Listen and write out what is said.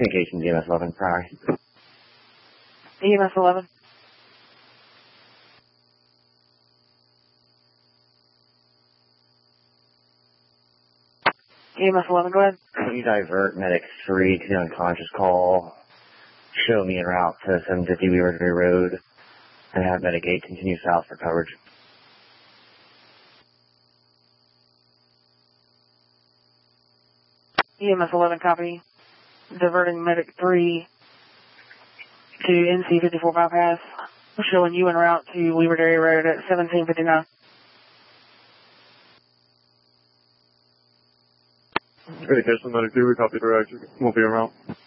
Communications EMS 11, Priory. EMS 11. EMS 11, go ahead. Can you divert medic 3 to the unconscious call? Show me en route to 750 Weaver Dairy Road and have medic 8 continue south for coverage. EMS 11, copy. Diverting medic 3 to NC 54 bypass. Showing you en route to Weaver Dairy Road at 1759. Communications medic 2, we copy direct. We'll be en route.